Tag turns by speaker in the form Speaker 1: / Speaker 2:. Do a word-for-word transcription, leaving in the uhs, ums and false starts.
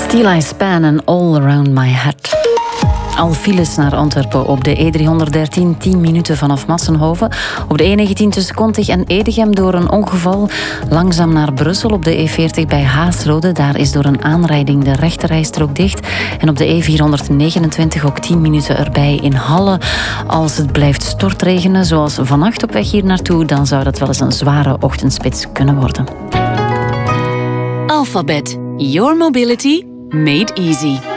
Speaker 1: Still I Span and All Around My Head. Al files naar Antwerpen op de E driehonderddertien, tien minuten vanaf Massenhoven. Op de E negentien tussen Kontig en Edegem door een ongeval. Langzaam naar Brussel op de E veertig bij Haasrode. Daar is door een aanrijding de rechterrijstrook dicht. En op de E vierhonderdnegenentwintig ook tien minuten erbij in Halle. Als het blijft stortregenen, zoals vannacht op weg hier naartoe, dan zou dat wel eens een zware ochtendspits kunnen worden.
Speaker 2: Alphabet. Your mobility made easy.